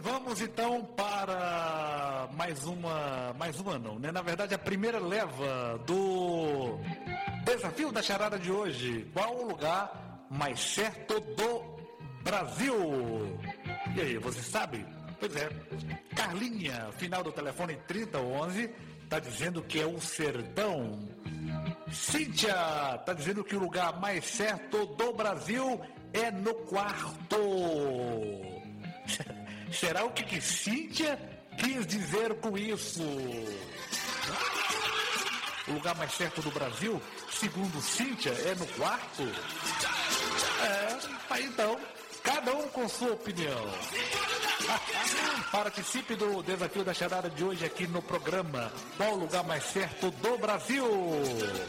vamos então para mais uma não, né? Na verdade, a primeira leva do desafio da charada de hoje. Qual o lugar mais certo do Brasil? E aí, você sabe? Pois é, Carlinha, final do telefone 3011, tá dizendo que é o Sertão. Cíntia tá dizendo que o lugar mais certo do Brasil é no quarto. Será o que Cíntia quis dizer com isso? O lugar mais certo do Brasil, segundo Cíntia, é no quarto? Aí então, cada um com sua opinião. Participe do desafio da charada de hoje aqui no programa. Qual o lugar mais certo do Brasil?